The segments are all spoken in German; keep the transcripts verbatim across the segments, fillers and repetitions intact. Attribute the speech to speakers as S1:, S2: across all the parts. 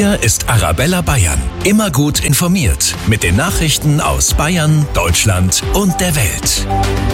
S1: Hier ist Arabella Bayern. Immer gut informiert mit den Nachrichten aus Bayern, Deutschland und der Welt.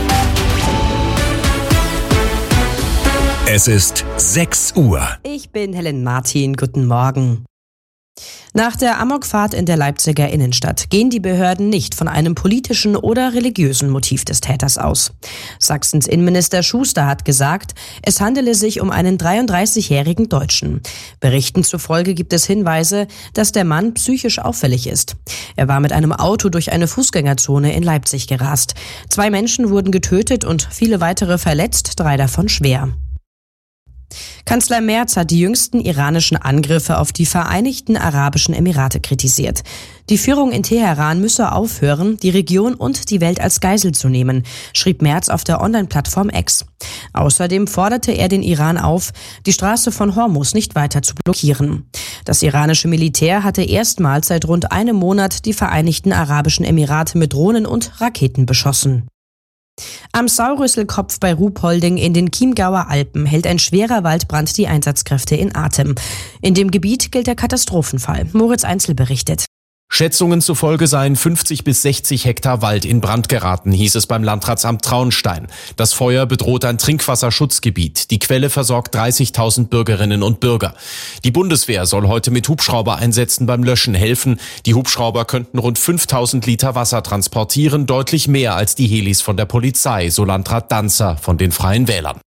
S1: Es ist sechs Uhr.
S2: Ich bin Helen Martin. Guten Morgen. Nach der Amokfahrt in der Leipziger Innenstadt gehen die Behörden nicht von einem politischen oder religiösen Motiv des Täters aus. Sachsens Innenminister Schuster hat gesagt, es handele sich um einen dreiunddreißigjährigen Deutschen. Berichten zufolge gibt es Hinweise, dass der Mann psychisch auffällig ist. Er war mit einem Auto durch eine Fußgängerzone in Leipzig gerast. Zwei Menschen wurden getötet und viele weitere verletzt, drei davon schwer. Kanzler Merz hat die jüngsten iranischen Angriffe auf die Vereinigten Arabischen Emirate kritisiert. Die Führung in Teheran müsse aufhören, die Region und die Welt als Geisel zu nehmen, schrieb Merz auf der Online-Plattform X. Außerdem forderte er den Iran auf, die Straße von Hormuz nicht weiter zu blockieren. Das iranische Militär hatte erstmals seit rund einem Monat die Vereinigten Arabischen Emirate mit Drohnen und Raketen beschossen. Am Saurüsselkopf bei Ruhpolding in den Chiemgauer Alpen hält ein schwerer Waldbrand die Einsatzkräfte in Atem. In dem Gebiet gilt der Katastrophenfall. Moritz Einzel berichtet.
S3: Schätzungen zufolge seien fünfzig bis sechzig Hektar Wald in Brand geraten, hieß es beim Landratsamt Traunstein. Das Feuer bedroht ein Trinkwasserschutzgebiet. Die Quelle versorgt dreißigtausend Bürgerinnen und Bürger. Die Bundeswehr soll heute mit Hubschraubereinsätzen beim Löschen helfen. Die Hubschrauber könnten rund fünftausend Liter Wasser transportieren, deutlich mehr als die Helis von der Polizei, so Landrat Danzer von den Freien Wählern.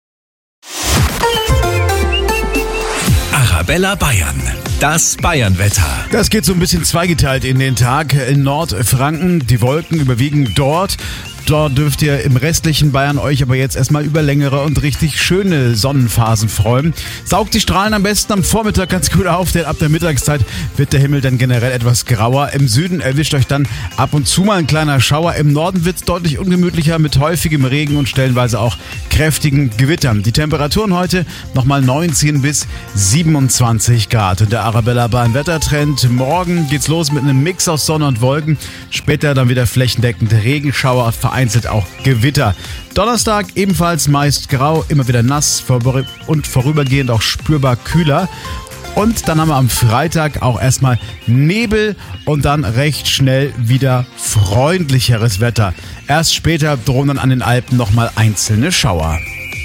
S1: Arabella Bayern. Das Bayernwetter.
S4: Das geht so ein bisschen zweigeteilt in den Tag. In Nordfranken, die Wolken überwiegen dort. Dort dürft ihr im restlichen Bayern euch aber jetzt erstmal über längere und richtig schöne Sonnenphasen freuen. Saugt die Strahlen am besten am Vormittag ganz gut auf, denn ab der Mittagszeit wird der Himmel dann generell etwas grauer. Im Süden erwischt euch dann ab und zu mal ein kleiner Schauer. Im Norden wird es deutlich ungemütlicher mit häufigem Regen und stellenweise auch kräftigen Gewittern. Die Temperaturen heute nochmal neunzehn bis siebenundzwanzig Grad. Und der Arabella Bayern Wettertrend. Morgen geht's los mit einem Mix aus Sonne und Wolken. Später dann wieder flächendeckend Regenschauer, vereinzelt auch Gewitter. Donnerstag ebenfalls meist grau, immer wieder nass und vorübergehend auch spürbar kühler. Und dann haben wir am Freitag auch erstmal Nebel und dann recht schnell wieder freundlicheres Wetter. Erst später drohen dann an den Alpen nochmal einzelne Schauer.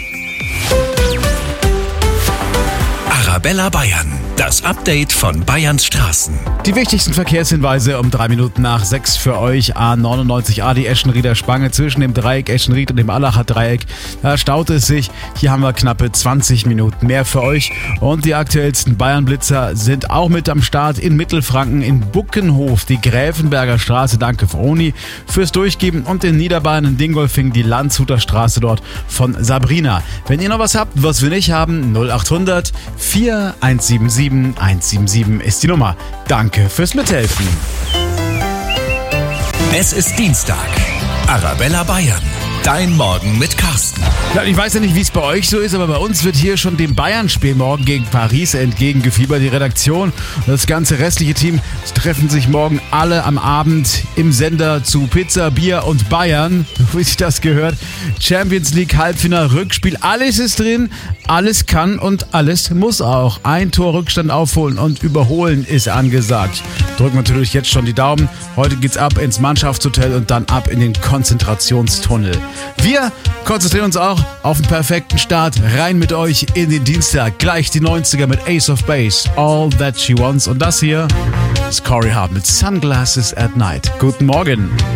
S1: Arabella Bayern. Das Update von Bayerns Straßen.
S4: Die wichtigsten Verkehrshinweise um drei Minuten nach sechs für euch. A neunundneunzig A, die Eschenrieder Spange zwischen dem Dreieck Eschenried und dem Allacher Dreieck. Da staut es sich. Hier haben wir knappe zwanzig Minuten mehr für euch. Und die aktuellsten Bayern-Blitzer sind auch mit am Start in Mittelfranken, in Buckenhof, die Gräfenberger Straße. Danke Froni fürs Durchgeben. Und in Niederbayern in Dingolfing die Landshuter Straße dort von Sabrina. Wenn ihr noch was habt, was wir nicht haben, null achthundert vier eins sieben sieben eins sieben sieben ist die Nummer. Danke fürs Mithelfen.
S1: Es ist Dienstag. Arabella Bayern. Dein Morgen mit Carsten.
S4: Ja, ich weiß ja nicht, wie es bei euch so ist, aber bei uns wird hier schon dem Bayern-Spiel morgen gegen Paris entgegengefiebert. Die Redaktion und das ganze restliche Team treffen sich morgen alle am Abend im Sender zu Pizza, Bier und Bayern, wie sich das gehört. Champions League Halbfinale Rückspiel, alles ist drin, alles kann und alles muss auch. Ein Tor Rückstand aufholen und überholen ist angesagt. Drücken wir natürlich jetzt schon die Daumen. Heute geht's ab ins Mannschaftshotel und dann ab in den Konzentrationstunnel. Wir konzentrieren uns auch auf den perfekten Start. Rein mit euch in den Dienstag. Gleich die neunziger mit Ace of Base. All That She Wants. Und das hier ist Corey Hart mit Sunglasses at Night. Guten Morgen.